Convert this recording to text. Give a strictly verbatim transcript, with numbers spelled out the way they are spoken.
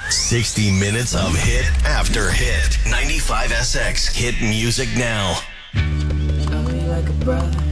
sixty minutes of hit after hit. ninety-five S X. Hit music now. Love me like a brother.